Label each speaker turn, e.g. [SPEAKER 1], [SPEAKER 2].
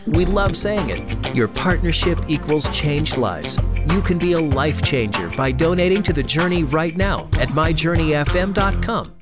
[SPEAKER 1] We love saying it. Your partnership equals changed lives. You can be a life changer by donating to the Journey right now at myjourneyfm.com.